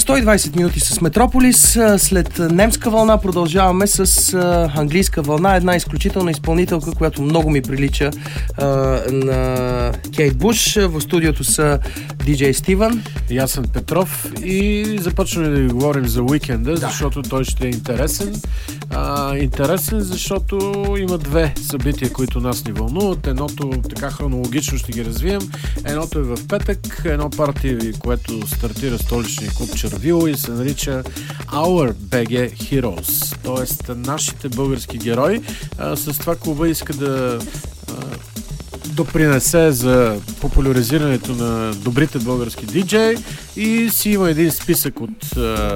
120 минути с Метрополис. След немска вълна продължаваме с английска вълна. Една изключителна изпълнителка, която много ми прилича на Кейт Буш. В студиото са диджей Стивън и аз съм Петров и започваме да ви говорим за уикенда, защото той ще е интересен. Интересен, защото има две събития, които нас ни вълнуват. Едното, така хронологично ще ги развием. Едното е в петък, едно парти, което стартира столичния клуб Червило и се нарича Our BG Heroes, т.е. нашите български герои. С това клуба иска да допринесе за популяризирането на добрите български диджеи и си има един списък от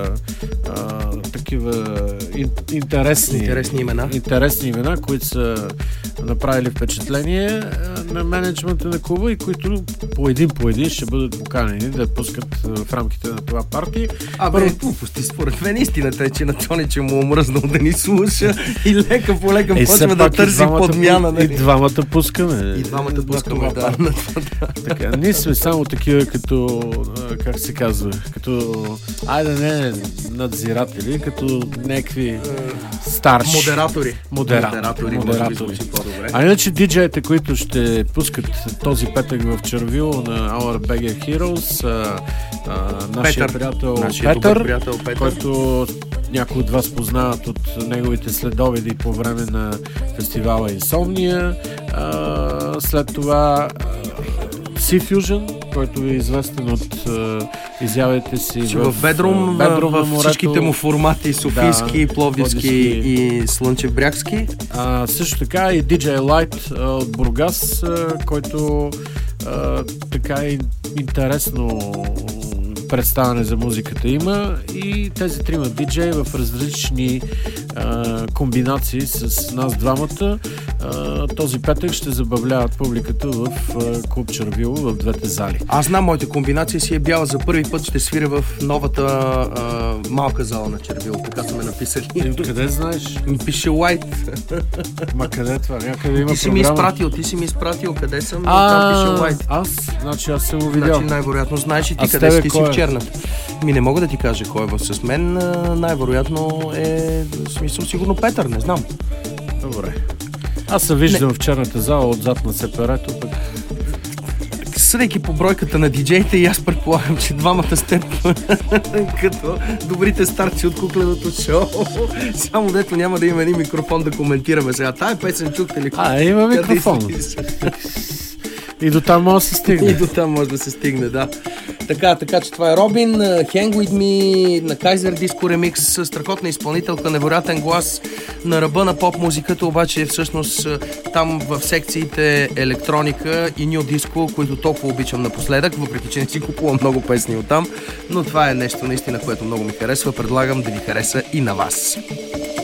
такива интересни имена, които са направили впечатление на менеджмента на клуба и които по един ще бъдат поканени да пускат в рамките на това парти. Глупости, според мен истината е, че на Тониче му омръзнал да ни слуша и лека по лека почва да търси подмяна. И двамата пускаме. Да. Така, ние сме само такива като, как се казва, като, не надзиратели, като някакви старши. Модератори. А иначе диджеите, които ще пускат този петък в Червило на Our BG Heroes, нашия приятел Петър, който някои от вас познават от неговите следобеди по време на фестивала Инсомния. След това Sea-Fusion, който е известен от изявите си в Бедрум, в всичките му формати, софийски, пловдивски и слънчев-брягски. Също така и DJ Light от Бургас, който така интересно представяне за музиката има, и тези трима диджеи в различни комбинации с нас двамата този петък ще забавляват публиката в клуб Червило в двете зали. Аз знам моите комбинации, си е бяла. За първи път ще свиря в новата малка зала на Червило, така са ме написали. Къде знаеш? Пише White. Ма къде това? Някъде има ти си ми изпратил къде съм, там пише White. Аз съм го видял. Най-вероятно знаеш и ти къде си в черната. Не мога да ти кажа кой е с мен. Най-вероятно е, в смисъл, сигурно Петър, не знам. Добре. Аз се виждам в черната зала отзад на сепарето. Съдейки по бройката на диджеите, и аз предполагам, че двамата сте като добрите старци от кукленото шоу. Само дето няма да има един микрофон да коментираме сега. Тая песен чухте ли? Има микрофон. И до там може да се стигне. Да. Така че това е Робин, Hang With Me, на Kaiser Disco Remix, страхотна изпълнителка, невероятен глас, на ръба на поп-музиката, обаче всъщност там в секциите електроника и ню диско, които толкова обичам напоследък, въпреки че не си купувам много песни оттам, но това е нещо наистина, което много ми харесва, предлагам да ви хареса и на вас.